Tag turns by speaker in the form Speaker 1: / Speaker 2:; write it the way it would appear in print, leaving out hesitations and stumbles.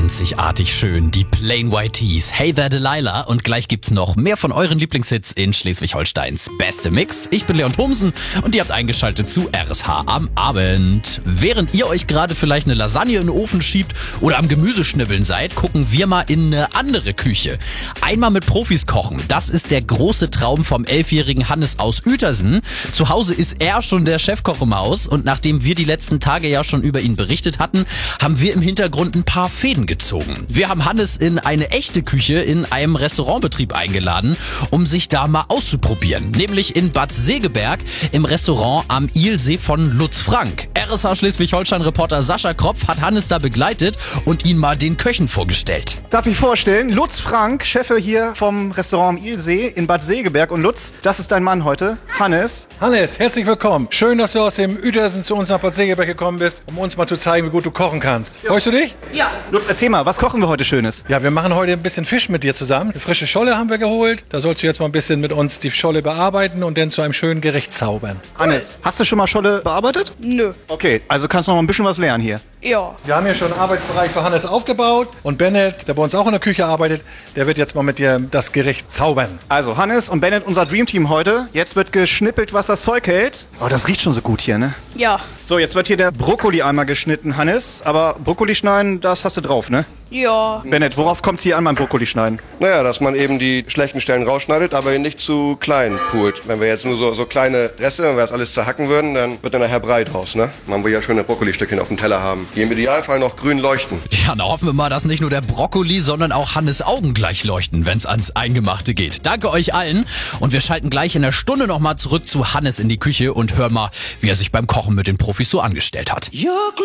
Speaker 1: Einzigartig schön, die Plain White Tees. Hey there Delilah. Und gleich gibt's noch mehr von euren Lieblingshits in Schleswig-Holsteins beste Mix. Ich bin Leon Thomsen und ihr habt eingeschaltet zu RSH am Abend. Während ihr euch gerade vielleicht eine Lasagne in den Ofen schiebt oder am Gemüseschnibbeln seid, gucken wir mal in eine andere Küche. Einmal mit Profis kochen. Das ist der große Traum vom 11-jährigen Hannes aus Uetersen. Zu Hause ist er schon der Chefkoch im Haus und nachdem wir die letzten Tage ja schon über ihn berichtet hatten, haben wir im Hintergrund ein paar Fäden gezogen. Wir haben Hannes in eine echte Küche in einem Restaurantbetrieb eingeladen, um sich da mal auszuprobieren. Nämlich in Bad Segeberg im Restaurant am Ilsee von Lutz Frank. RSH Schleswig-Holstein-Reporter Sascha Kropf hat Hannes da begleitet und ihn mal den Köchen vorgestellt.
Speaker 2: Darf ich vorstellen, Lutz Frank, Chef hier vom Restaurant am Ilsee in Bad Segeberg. Und Lutz, das ist dein Mann heute, Hannes.
Speaker 3: Hannes, herzlich willkommen. Schön, dass du aus dem Uetersen zu uns nach Bad Segeberg gekommen bist, um uns mal zu zeigen, wie gut du kochen kannst. Freust du dich?
Speaker 2: Ja. Lutz, erzähl mal, was kochen wir heute Schönes?
Speaker 3: Ja, wir machen heute ein bisschen Fisch mit dir zusammen. Eine frische Scholle haben wir geholt. Da sollst du jetzt mal ein bisschen mit uns die Scholle bearbeiten und dann zu einem schönen Gericht zaubern.
Speaker 2: Hannes, hast du schon mal Scholle bearbeitet?
Speaker 4: Nö.
Speaker 2: Okay, also kannst du noch mal ein bisschen was lernen hier.
Speaker 4: Ja.
Speaker 3: Wir haben hier schon einen Arbeitsbereich für Hannes aufgebaut. Und Bennett, der bei uns auch in der Küche arbeitet, der wird jetzt mal mit dir das Gericht zaubern.
Speaker 2: Also Hannes und Bennett, unser Dreamteam heute. Jetzt wird geschnippelt, was das Zeug hält. Oh, das riecht schon so gut hier, ne?
Speaker 4: Ja.
Speaker 2: So, jetzt wird hier der Brokkoli einmal geschnitten, Hannes. Aber Brokkoli schneiden, das hast du drauf, ne?
Speaker 4: Ja.
Speaker 2: Bennett, worauf kommt es hier an beim Brokkoli schneiden?
Speaker 5: Naja, dass man eben die schlechten Stellen rausschneidet, aber ihn nicht zu klein pult. Wenn wir jetzt nur so kleine Reste, wenn wir das alles zerhacken würden, dann wird dann nachher Brei draus, ne? Man will ja schöne Brokkolistückchen auf dem Teller haben, die im Idealfall noch grün leuchten.
Speaker 1: Ja, na hoffen wir mal, dass nicht nur der Brokkoli, sondern auch Hannes Augen gleich leuchten, wenn's ans Eingemachte geht. Danke euch allen und wir schalten gleich in einer Stunde nochmal zurück zu Hannes in die Küche und hören mal, wie er sich beim Kochen mit den Profis so angestellt hat.